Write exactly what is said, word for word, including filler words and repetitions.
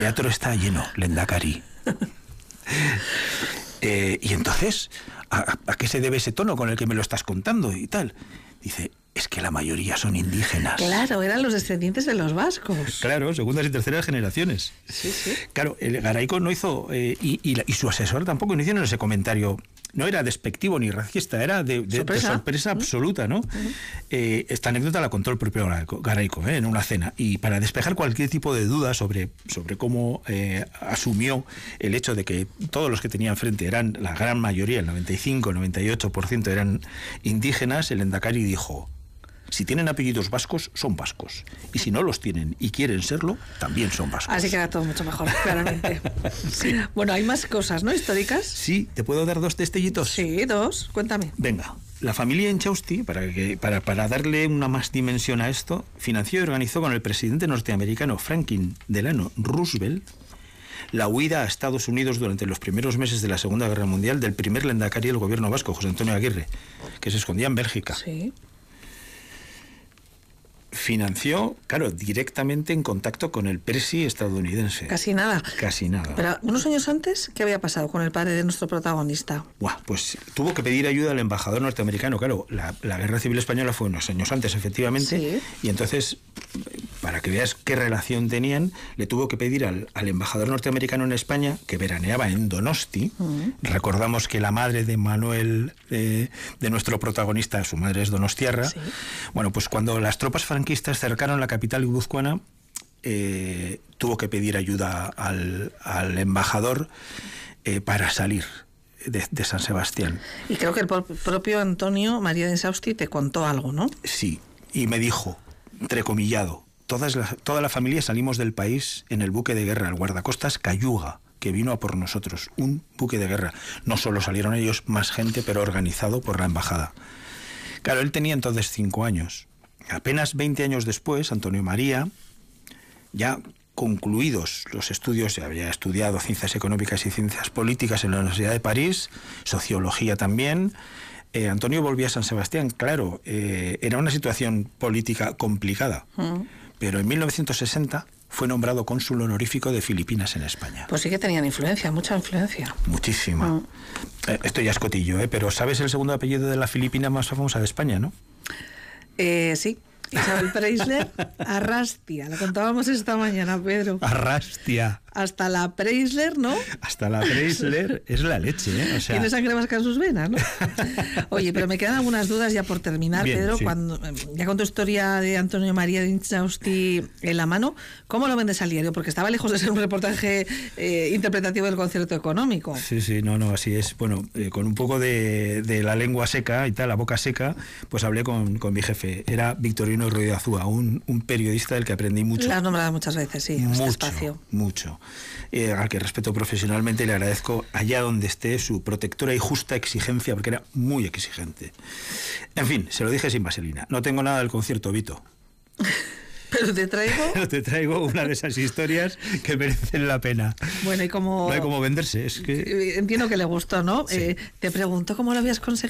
teatro está lleno, Lehendakari. eh, y entonces, ¿a, ¿a qué se debe ese tono con el que me lo estás contando y tal? Dice, es que la mayoría son indígenas. Claro, eran los descendientes de los vascos. Claro, segundas y terceras generaciones. Sí, sí. Claro, el Garaico no hizo, eh, y, y, la, y su asesor tampoco no hicieron ese comentario. No era despectivo ni racista, era de, de, ¿Sorpresa? de sorpresa absoluta, ¿no? Uh-huh. Eh, esta anécdota la contó el propio Garaico, ¿eh? en una cena. Y para despejar cualquier tipo de duda sobre, sobre cómo eh, asumió el hecho de que todos los que tenía enfrente eran, la gran mayoría, el noventa y cinco, noventa y ocho por ciento eran indígenas, el Lehendakari dijo: si tienen apellidos vascos, son vascos. Y si no los tienen y quieren serlo, también son vascos. Así queda todo mucho mejor, claramente. Sí. Bueno, hay más cosas, ¿no? Históricas. Sí, ¿te puedo dar dos destellitos? Sí, dos. Cuéntame. Venga. La familia Inchausti, para, que, para, para darle una más dimensión a esto, financió y organizó con el presidente norteamericano Franklin Delano Roosevelt la huida a Estados Unidos durante los primeros meses de la Segunda Guerra Mundial del primer Lehendakari del gobierno vasco, José Antonio Aguirre, que se escondía en Bélgica. Sí. Financió, claro, directamente en contacto con el presi estadounidense. Casi nada. Casi nada. Pero unos años antes, ¿qué había pasado con el padre de nuestro protagonista? Buah, pues tuvo que pedir ayuda al embajador norteamericano. Claro, la, la Guerra Civil Española fue unos años antes, efectivamente. Sí. Y entonces, para que veas qué relación tenían, le tuvo que pedir al, al embajador norteamericano en España, que veraneaba en Donosti. Uh-huh. Recordamos que la madre de Manuel, de, de nuestro protagonista, su madre es donostiarra. Sí. Bueno, pues cuando las tropas franquistas cercaron la capital guipuzcoana, eh, tuvo que pedir ayuda al, al embajador eh, para salir de, de San Sebastián. Y creo que el propio Antonio María de Inchausti te contó algo, ¿no? Sí, y me dijo, entrecomillado, todas la, toda la familia salimos del país en el buque de guerra, el guardacostas Cayuga, que vino a por nosotros, un buque de guerra. No solo salieron ellos, más gente, pero organizado por la embajada. Claro, él tenía entonces cinco años. Apenas veinte años después, Antonio María, ya concluidos los estudios, ya había estudiado ciencias económicas y ciencias políticas en la Universidad de París, sociología también. Eh, Antonio volvía a San Sebastián, claro, eh, era una situación política complicada, mm. pero en mil novecientos sesenta fue nombrado cónsul honorífico de Filipinas en España. Pues sí que tenían influencia, mucha influencia. Muchísima. Mm. Eh, esto ya es cotillo, ¿eh? Pero ¿sabes el segundo apellido de la Filipina más famosa de España, no? Eh, sí. Isabel Preisler, Arrastia. La contábamos esta mañana, Pedro. Arrastia. Hasta la Preisler, ¿no? Hasta la Preisler es la leche, ¿eh? O sea... Tiene sangre vasca en sus venas, ¿no? Oye, pero me quedan algunas dudas ya por terminar, Bien, Pedro. Sí. Cuando ya con tu historia de Antonio María de Inchausti en la mano, ¿cómo lo vendes al diario? Porque estaba lejos de ser un reportaje eh, interpretativo del concierto económico. Sí, sí, no, no, así es. Bueno, eh, con un poco de, de la lengua seca y tal, la boca seca, pues hablé con, con mi jefe. Era Victorino Ruiz de Azúa, un, un periodista del que aprendí mucho. Lo has nombrado muchas veces, sí, mucho, este espacio. Mucho. Eh, al que respeto profesionalmente y le agradezco allá donde esté su protectora y justa exigencia, porque era muy exigente. En fin, se lo dije sin vaselina. No tengo nada del concierto, Vito. Pero te traigo... Pero te traigo una de esas historias que merecen la pena. Bueno, y como... No hay cómo venderse, es que... Entiendo que le gustó, ¿no? Sí. Eh, te pregunto cómo lo habías conseguido.